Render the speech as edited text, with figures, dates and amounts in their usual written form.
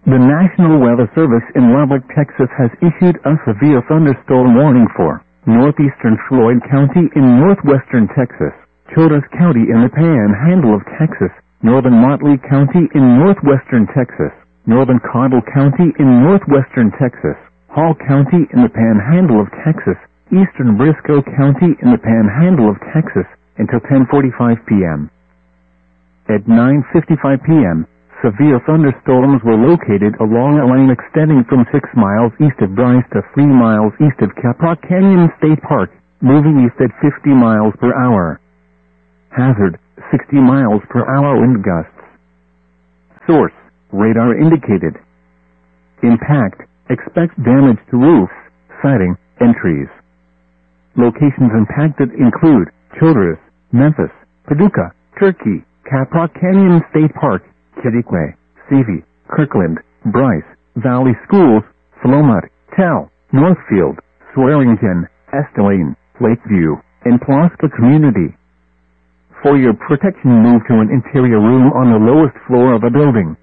The National Weather Service in Lubbock, Texas has issued a severe thunderstorm warning for northeastern Floyd County in northwestern Texas, Childress County in the Panhandle of Texas, northern Motley County in northwestern Texas, northern Cottle County in northwestern Texas, Hall County in the Panhandle of Texas, eastern Briscoe County in the Panhandle of Texas until 10:45 p.m. At 9:55 p.m., severe thunderstorms were located along a line extending from 6 miles east of Bryce to 3 miles east of Caprock Canyon State Park, moving east at 50 miles per hour. Hazard, 60 miles per hour wind gusts. Source, radar indicated. Impact, expect damage to roofs, siding, and trees. Locations impacted include Childress, Memphis, Paducah, Turkey, Caprock Canyon State Park, Kittiquay, Seavey, Kirkland, Bryce, Valley Schools, Philomath, Tell, Northfield, Swearingen, Estillane, Lakeview, and Pulaski Community. For your protection, move to an interior room on the lowest floor of a building.